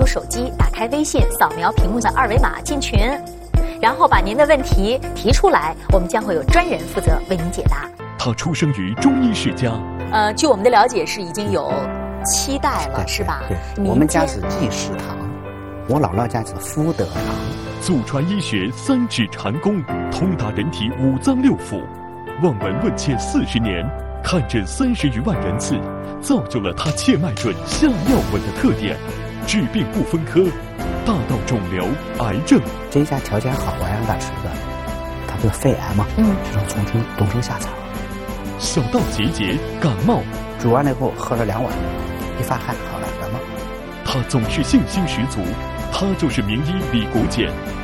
手机，打开微信，扫描屏幕的二维码进群，然后把您的问题提出来，我们将会有专人负责为您解答。 他出生于中医世家， 据我们的了解是已经有7代了，是吧？ 对，我们家是济世堂，我姥姥家是福德堂。 祖传医学3指禅功，通达人体5脏6腑，望闻问切40年，看诊30余万人次，造就了他切脉准、下药稳的特点，治病不分科，大到肿瘤、癌症。 这一家条件好，我让他吃的，他不是肺癌吗？这种从冬虫夏草。 小到结节、感冒， 煮完了以后喝了2碗，一发汗好了，感冒。 他总是信心十足，他就是名医李国简。